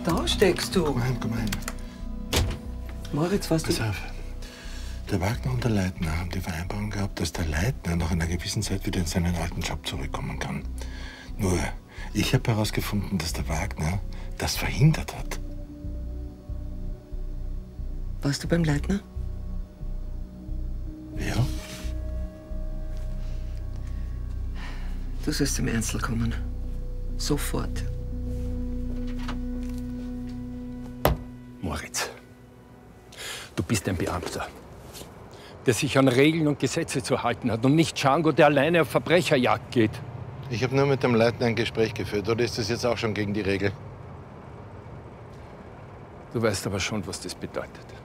Da steckst du. Komm rein. Moritz, was du... Pass auf. Der Wagner und der Leitner haben die Vereinbarung gehabt, dass der Leitner nach einer gewissen Zeit wieder in seinen alten Job zurückkommen kann. Nur, ich habe herausgefunden, dass der Wagner das verhindert hat. Warst du beim Leitner? Ja? Du sollst zum Ernstl kommen. Sofort. Moritz, du bist ein Beamter, der sich an Regeln und Gesetze zu halten hat und nicht Django, der alleine auf Verbrecherjagd geht. Ich habe nur mit dem Leitner ein Gespräch geführt. Oder ist das jetzt auch schon gegen die Regel? Du weißt aber schon, was das bedeutet.